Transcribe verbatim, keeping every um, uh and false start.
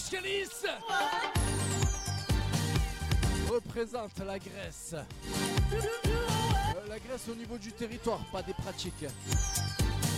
Kvartskalis représente la Grèce. Euh, la Grèce au niveau du territoire, pas des pratiques.